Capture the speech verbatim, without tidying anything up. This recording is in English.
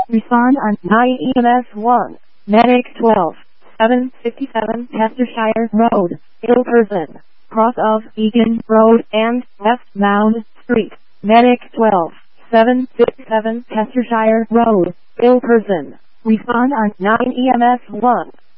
Respond on nine E M S one. Medic twelve. seven fifty-seven Chestershire Road, Ilkerson. Cross of Egan Road and West Mound Street. Medic twelve. seven fifty-seven Chestershire Road, Ilkerson. Respond on nine E M S one.